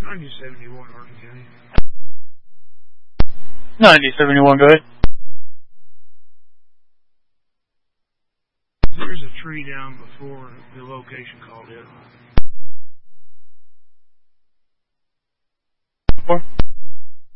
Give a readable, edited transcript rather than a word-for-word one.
9071 Hardin County. 9071, go ahead. There's a tree down before the location called in.